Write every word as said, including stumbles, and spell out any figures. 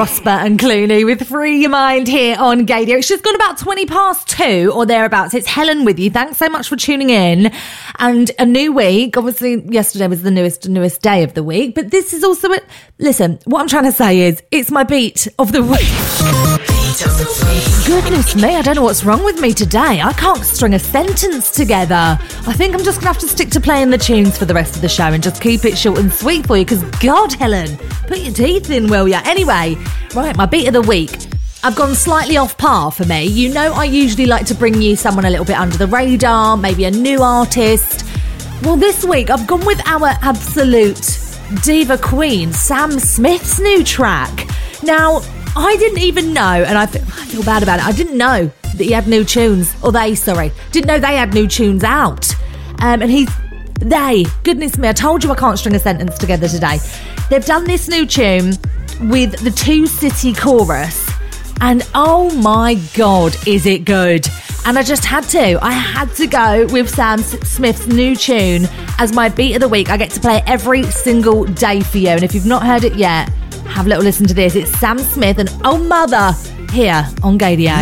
Prosper and Clooney with Free Your Mind here on Gaydio. It's just gone about twenty past two or thereabouts. It's Helen with you. Thanks so much for tuning in. And a new week. Obviously, yesterday was the newest newest day of the week, but this is also it. Listen, what I'm trying to say is it's my beat of the week. Goodness me, I don't know what's wrong with me today. I can't string a sentence together. I think I'm just going to have to stick to playing the tunes for the rest of the show and just keep it short and sweet for you, because God, Helen, put your teeth in, will ya? Anyway, right, my beat of the week. I've gone slightly off par for me. You know, I usually like to bring you someone a little bit under the radar, maybe a new artist. Well, this week I've gone with our absolute diva queen, Sam Smith's new track. Now, I didn't even know, and I feel, I feel bad about it, I didn't know that he had new tunes, or they, sorry, didn't know they had new tunes out. Um, and he's, they, goodness me, I told you I can't string a sentence together today. They've done this new tune with the Two City chorus, and oh my God, is it good. And I just had to, I had to go with Sam Smith's new tune as my beat of the week. I get to play it every single day for you, and if you've not heard it yet, have a little listen to this. It's Sam Smith and Oh Mother here on Gaydio.